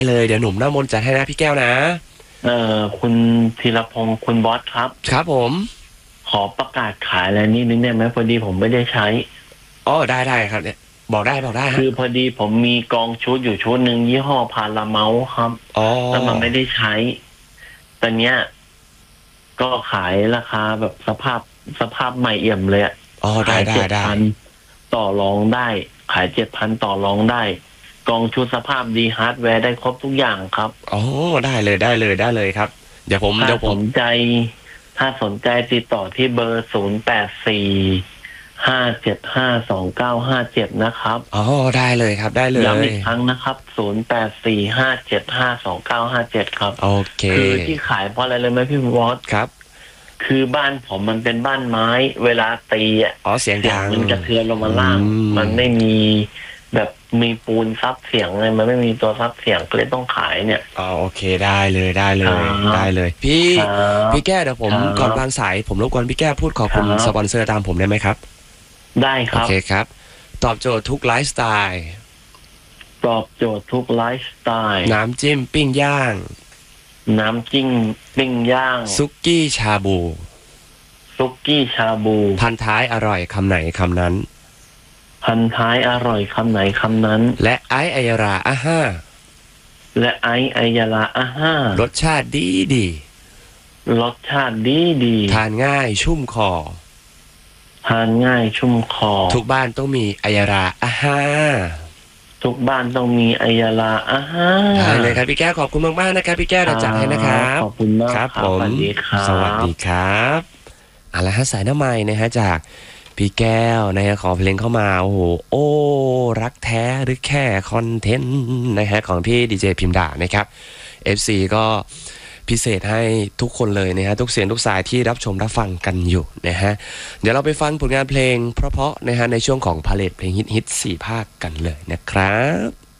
เลยเดี๋ยวหนุ่มหน้ามนต์จัดให้นะพี่แก้วนะคุณธีรพงศ์คุณบอสครับครับผมขอประกาศขายอะไรนิดนึงได้ไหมพอดีผมไม่ได้ใช้อ๋อได้ครับเนี่ยบอกได้คือพอดีผมมีกองชุดอยู่ชุดหนึ่งยี่ห้อพาราเมาส์ครับแล้วมันไม่ได้ใช้ตอนเนี้ยก็ขายราคาแบบสภาพใหม่เอี่ยมเลยขาย 7,000ต่อรองได้ขาย7,000ต่อรองได้กองชุดสภาพดีฮาร์ดแวร์ได้ครบทุกอย่างครับอ๋อได้เลยครับเดี๋ยวผมถ้าสนใจติดต่อที่เบอร์0845752957นะครับอ๋อได้เลยครับได้เลยย้ำอีกครั้งนะครับ0845752957ครับโอเคคือที่ขายเพราะอะไรเลยไหมพี่วอสครับคือบ้านผมมันเป็นบ้านไม้เวลาตีเสียงดังมันกระเทือนลงมาล่างมันไม่มีแบบมีปูนซับเสียงเลยมันไม่มีตัวซับเสียงก็เลยต้องขายเนี่ยโอเคได้เลยพี่แก้เดี๋ยวผมก่อนวางสายผมรบกวนพี่แก้พูดขอบคุณสปอนเซอร์ตามผมได้ไหมครับได้ครับโอเคครับตอบโจทย์ทุกไลฟ์สไตล์น้ำจิ้มปิ้งย่างซุกี้ชาบูพันท้ายอร่อยคำไหนคำนั้นและไอซ์อัยราห้ารสชาติดีทานง่ายชุ่มคอทุกบ้านต้องมีอัยราได้เลยครับพี่แก้วขอบคุณมากๆนะครับพี่แก้วเราจัดให้นะครับขอบคุณมากครับผมสวัสดีครับสายหน้าไม้นะฮะจากพี่แก้วนะฮะขอเพลงเข้ามาโอ้รักแท้หรือแค่คอนเทนต์นะฮะของพี่ดีเจพิมพ์ด่านะครับ FC ก็พิเศษให้ทุกคนเลยนะฮะทุกเสียงทุกสายที่รับชมรับฟังกันอยู่นะฮะเดี๋ยวเราไปฟังผลงานเพลงเพราะๆนะฮะในช่วงของพาเลทเพลงฮิต4 ภาคกันเลยนะครับ